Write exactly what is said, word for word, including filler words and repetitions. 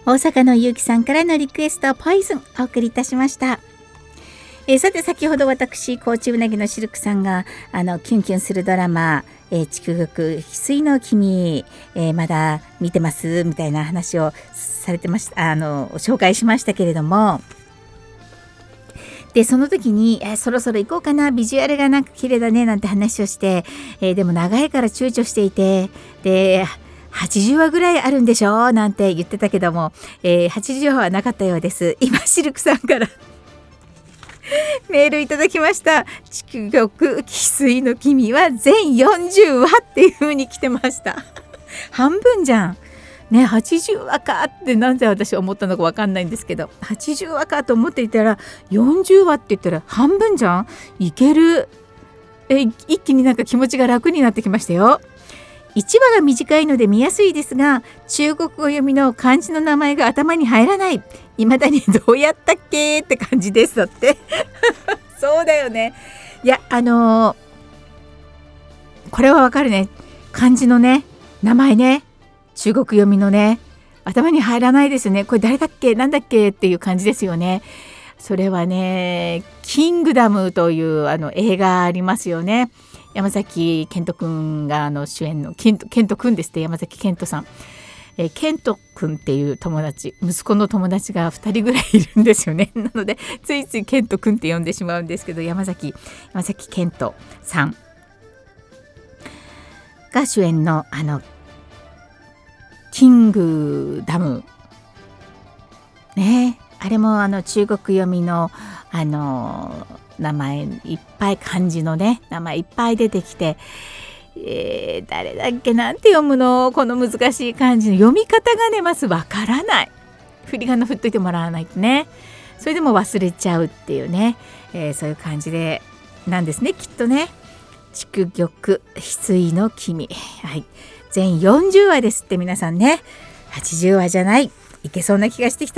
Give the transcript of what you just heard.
大阪のゆうきさんからのリクエストポイズンお送りいたしました。えー、さて先ほど私高知うなぎのシルクさんがあのキュンキュンするドラマ、えー、筑玉翡翠の君、えー、まだ見てますみたいな話をされてました。あの紹介しましたけれども、でその時に、えー、そろそろ行こうかな、ビジュアルがなんか綺麗だねなんて話をして、えー、でも長いから躊躇していて、ではちじゅうわぐらいあるんでしょなんて言ってたけども、えー、はちじゅうわはなかったようです。今シルクさんからメールいただきました。筑玉翡翠の君は全よんじゅうわっていう風に来てました半分じゃんね。はちじゅうわかってなんで私思ったのか分かんないんですけど、はちじゅうわかと思っていたらよんじゅうわって言ったら半分じゃん。いける。え一気になんか気持ちが楽になってきましたよ。いちわが短いので見やすいですが、中国語読みの漢字の名前が頭に入らない。未だにどうやったっけって感じですだってそうだよね。いやあのー、これはわかるね。漢字のね名前ね、中国読みのね頭に入らないですね。これ誰だっけなんだっけっていう感じですよね。それはねキングダムというあの映画ありますよね。山崎賢人くんがあの主演の賢人くんですって。山崎賢人さん、えー、賢人くんっていう友達、息子の友達がふたりぐらいいるんですよね。なのでついつい賢人くんって呼んでしまうんですけど、山崎山崎賢人さんが主演のあのキングダムね、あれもあの中国読みのあの名前いっぱい、漢字のね名前いっぱい出てきて、えー、誰だっけなんて読むの、この難しい漢字の読み方がねまずわからない。振り仮名振っといてもらわないとね、それでも忘れちゃうっていうね、えー、そういう感じでなんですねきっとね。筑玉翡翠の君、はい、全よんじゅうわですって。皆さんねはちじゅうわじゃない、いけそうな気がしてきた。